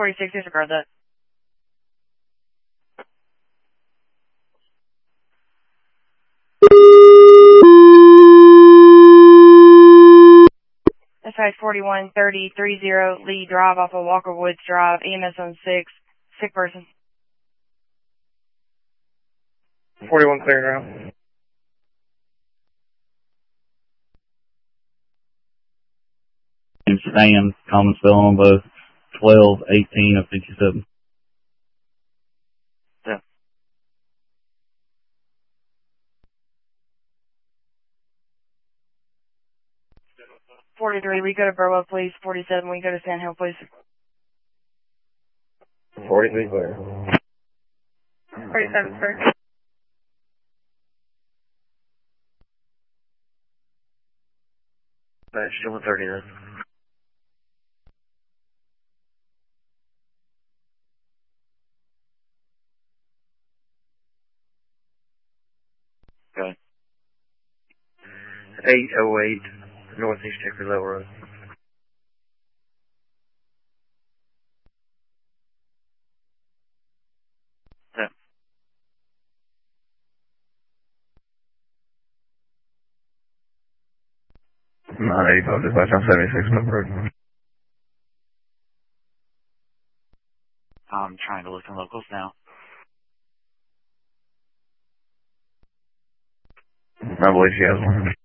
46, disregard that. Dispatch 413030 Lee Drive off of Walker Woods Drive, EMS on 6, sick person. 41 clear now. And Stan, common spell on both 12, 18, of 57. Yeah. $43, we go to Burwell, please. $47, we go to Sand Hill, please. 43 clear. 47, sir. Alright, still 30 then. Okay. 808 Northeast Hickory Road. Yeah. 985 dispatch on 76 number. I'm trying to look in locals now. I believe she has one.